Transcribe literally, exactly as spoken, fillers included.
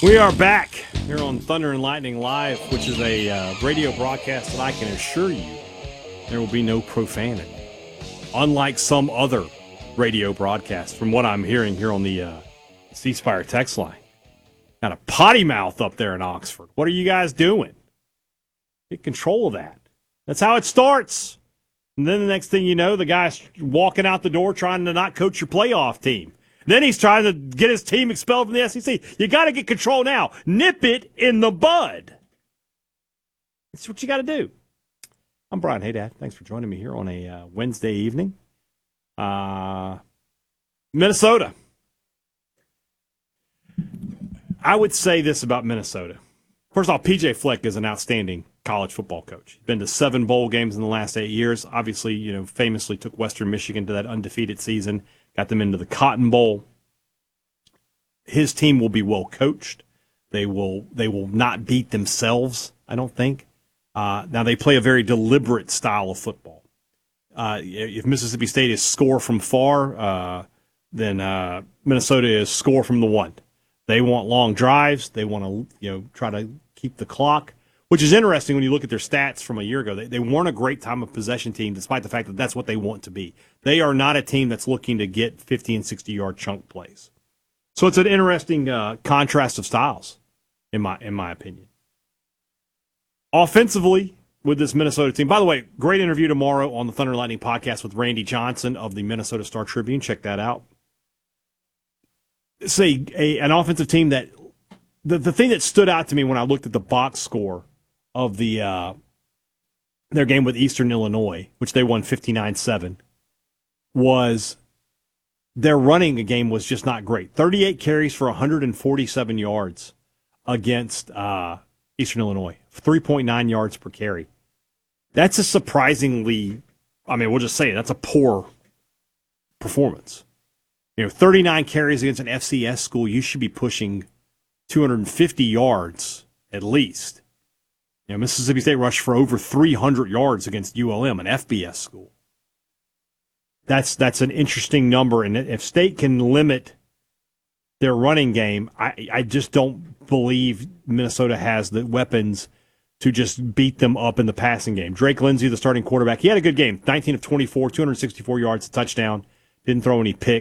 We are back here on Thunder and Lightning Live, which is a uh, radio broadcast that I can assure you there will be no profanity. Unlike some other radio broadcasts, from what I'm hearing here on the uh, C Spire text line. Got a potty mouth up there in Oxford. What are you guys doing? Get control of that. That's how it starts. And then the next thing you know, the guy's walking out the door trying to not coach your playoff team. Then he's trying to get his team expelled from the S E C. You got to get control now. Nip it in the bud. That's what you got to do. I'm Brian Haydad. Thanks for joining me here on a uh, Wednesday evening. Uh, Minnesota. I would say this about Minnesota. First off, P J Fleck is an outstanding college football coach. He's been to seven bowl games in the last eight years. Obviously, you know, famously took Western Michigan to that undefeated season. Got them into the Cotton Bowl. His team will be well coached. They will they will not beat themselves, I don't think. Uh, now, they play a very deliberate style of football. Uh, if Mississippi State is score from far, uh, then uh, Minnesota is score from the one. They want long drives. They want to you know try to keep the clock, which is interesting when you look at their stats from a year ago. They, they weren't a great time of possession team, despite the fact that that's what they want to be. They are not a team that's looking to get fifty and sixty-yard chunk plays. So it's an interesting uh, contrast of styles, in my in my opinion. Offensively, with this Minnesota team, by the way, great interview tomorrow on the Thunder and Lightning podcast with Randy Johnson of the Minnesota Star Tribune. Check that out. It's a, a an offensive team that the the thing that stood out to me when I looked at the box score of the uh, their game with Eastern Illinois, which they won fifty-nine seven, was their running game was just not great. thirty-eight carries for one hundred forty-seven yards against uh, Eastern Illinois, three point nine yards per carry. That's a surprisingly, I mean, we'll just say it, that's a poor performance. You know, thirty-nine carries against an F C S school, you should be pushing two hundred fifty yards at least. You know, Mississippi State rushed for over three hundred yards against U L M, an F B S school. That's that's an interesting number, and if State can limit their running game, I, I just don't believe Minnesota has the weapons to just beat them up in the passing game. Drake Lindsey, the starting quarterback, he had a good game, nineteen of twenty-four, two hundred sixty-four yards, a touchdown, didn't throw any picks.